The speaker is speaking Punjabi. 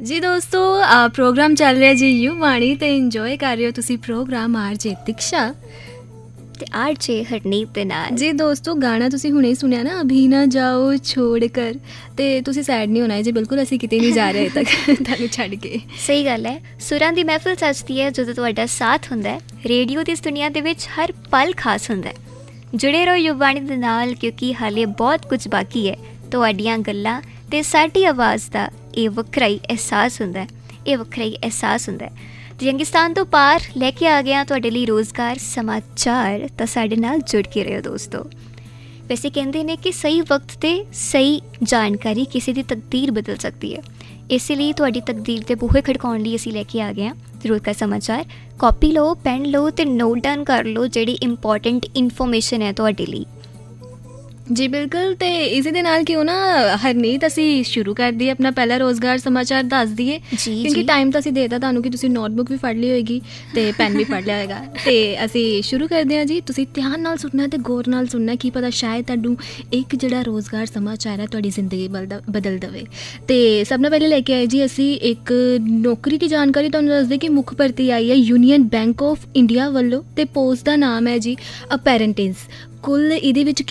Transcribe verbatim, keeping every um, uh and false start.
ਜੀ ਦੋਸਤੋ, ਆ ਪ੍ਰੋਗਰਾਮ ਚੱਲ ਰਿਹਾ ਜੀ ਯੂ ਬਾਣੀ ਤੇ ਇੰਜੋਏ ਕਰ ਰਹੇ ਹੋ ਤੁਸੀਂ ਪ੍ਰੋਗਰਾਮ ਆਰ ਜੇ ਦਿਕਸ਼ਾ ਤੇ ਆਰ ਜੇ ਹਰਨੀਤ ਦੇ ਨਾਲ। ਜੀ ਦੋਸਤੋ, ਗਾਣਾ ਤੁਸੀਂ ਹੁਣੇ ਸੁਣਿਆ ਨਾ, ਅਭੀ ਨਾ ਜਾਓ ਛੋੜ ਕਰ, ਤੇ ਤੁਸੀਂ ਸੈਡ ਨਹੀਂ ਹੋਣਾ ਜੀ ਬਿਲਕੁਲ, ਅਸੀਂ ਕਿਤੇ ਨਹੀਂ ਜਾ ਰਹੇ ਤੱਕ ਤੁਹਾਨੂੰ ਛੱਡ ਕੇ। ਸਹੀ ਗੱਲ ਹੈ, ਸੁਰਾਂ ਦੀ ਮਹਿਫਿਲ ਸੱਜਦੀ ਹੈ ਜਦੋਂ ਤੁਹਾਡਾ ਸਾਥ ਹੁੰਦਾ ਹੈ। ਰੇਡੀਓ ਦੀ ਇਸ ਦੁਨੀਆ ਦੇ ਵਿੱਚ ਹਰ ਪਲ ਖਾਸ ਹੁੰਦਾ ਹੈ। ਜੁੜੇ ਰਹੋ ਯੂ ਬਾਣੀ ਦੇ ਨਾਲ, ਕਿਉਂਕਿ ਹਾਲੇ ਬਹੁਤ ਕੁਝ ਬਾਕੀ ਹੈ। ਤੁਹਾਡੀਆਂ ਗੱਲਾਂ ਅਤੇ ਸਾਡੀ ਆਵਾਜ਼ ਦਾ ਇਹ ਵੱਖਰਾ ਹੀ ਅਹਿਸਾਸ ਹੁੰਦਾ ਹੈ, ਇਹ ਵੱਖਰਾ ਹੀ ਅਹਿਸਾਸ ਹੁੰਦਾ ਹੈ। ਜੰਗਿਸਤਾਨ ਤੋਂ ਪਾਰ ਲੈ ਕੇ ਆ ਗਿਆ ਤੁਹਾਡੇ ਲਈ ਰੋਜ਼ਗਾਰ ਸਮਾਚਾਰ, ਤਾਂ ਸਾਡੇ ਨਾਲ ਜੁੜ ਕੇ ਰਹੋ ਦੋਸਤੋ। ਵੈਸੇ ਕਹਿੰਦੇ ਨੇ ਕਿ ਸਹੀ ਵਕਤ 'ਤੇ ਸਹੀ ਜਾਣਕਾਰੀ ਕਿਸੇ ਦੀ ਤਕਦੀਰ ਬਦਲ ਸਕਦੀ ਹੈ। ਇਸੇ ਲਈ ਤੁਹਾਡੀ ਤਕਦੀਰ ਦੇ ਬੂਹੇ ਖੜਕਾਉਣ ਲਈ ਅਸੀਂ ਲੈ ਕੇ ਆ ਗਏ ਹਾਂ ਰੋਜ਼ਗਾਰ ਸਮਾਚਾਰ। ਕਾਪੀ ਲਓ, ਪੈਨ ਲਓ ਅਤੇ ਨੋਟ ਡਾਊਨ ਕਰ ਲਓ ਜਿਹੜੀ ਇੰਪੋਰਟੈਂਟ ਇਨਫੋਰਮੇਸ਼ਨ ਹੈ ਤੁਹਾਡੇ ਲਈ। ਜੀ ਬਿਲਕੁਲ, ਅਤੇ ਇਸੇ ਦੇ ਨਾਲ ਕਿਉਂ ਨਾ ਹਰਨੀਤ ਅਸੀਂ ਸ਼ੁਰੂ ਕਰ ਦਈਏ ਆਪਣਾ ਪਹਿਲਾ ਰੋਜ਼ਗਾਰ ਸਮਾਚਾਰ ਦੱਸ ਦਈਏ, ਕਿਉਂਕਿ ਟਾਈਮ ਤਾਂ ਅਸੀਂ ਦੇ ਦਿੱਤਾ ਤੁਹਾਨੂੰ ਕਿ ਤੁਸੀਂ ਨੋਟਬੁੱਕ ਵੀ ਫੜ ਲਈ ਹੋਏਗੀ ਅਤੇ ਪੈਨ ਵੀ ਫੜ ਲਿਆ ਹੋਏਗਾ। ਅਤੇ ਅਸੀਂ ਸ਼ੁਰੂ ਕਰਦੇ ਹਾਂ ਜੀ। ਤੁਸੀਂ ਧਿਆਨ ਨਾਲ ਸੁਣਨਾ ਅਤੇ ਗੌਰ ਨਾਲ ਸੁਣਨਾ, ਕੀ ਪਤਾ ਸ਼ਾਇਦ ਤੁਹਾਨੂੰ ਇੱਕ ਜਿਹੜਾ ਰੋਜ਼ਗਾਰ ਸਮਾਚਾਰ ਹੈ ਤੁਹਾਡੀ ਜ਼ਿੰਦਗੀ ਬਦਲ ਬਦਲ ਦੇਵੇ। ਅਤੇ ਸਭ ਨਾਲ ਪਹਿਲੇ ਲੈ ਕੇ ਆਏ ਜੀ ਅਸੀਂ ਇੱਕ ਨੌਕਰੀ ਦੀ ਜਾਣਕਾਰੀ। ਤੁਹਾਨੂੰ ਦੱਸਦੇ ਕਿ ਮੁੱਖ ਭਰਤੀ ਆਈ ਹੈ ਯੂਨੀਅਨ ਬੈਂਕ ਆਫ ਇੰਡੀਆ ਵੱਲੋਂ, ਅਤੇ ਪੋਸਟ ਦਾ ਨਾਮ ਹੈ ਜੀ ਅਪੈਰੈਂਟਿਸ। ਕੁੱਲ ਇਹਦੇ ਵਿੱਚ